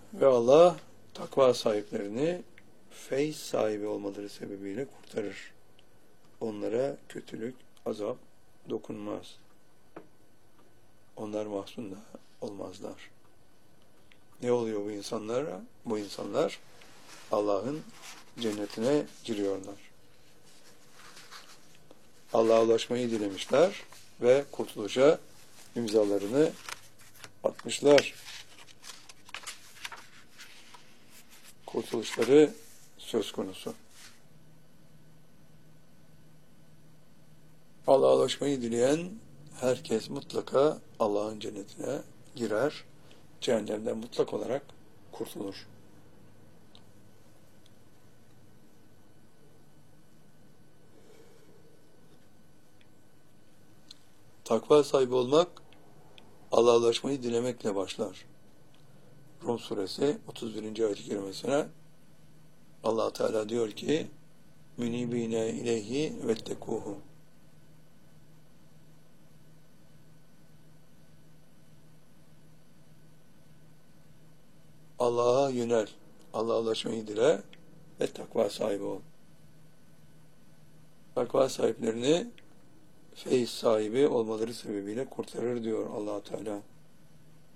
Ve Allah takva sahiplerini feyz sahibi olmaları sebebiyle kurtarır. Onlara kötülük, azap dokunmaz. Onlar mahzun da olmazlar. Ne oluyor bu insanlara? Bu insanlar Allah'ın cennetine giriyorlar. Allah'a ulaşmayı dilemişler ve kurtuluşa imzalarını atmışlar. Kurtuluşları söz konusu. Allah'a ulaşmayı dileyen herkes mutlaka Allah'ın cennetine girer, cehennemden mutlak olarak kurtulur. Takva sahibi olmak, Allah'a ulaşmayı dilemekle başlar. Rum suresi 31. ayet-i kerimesine Allah Teala diyor ki: "Münibine ileyhi vettekuhu." Allah'a yönel, Allah'a ulaşmayı dile ve takva sahibi ol. Takva sahiplerini feyz sahibi olmaları sebebiyle kurtarır diyor Allah Teala.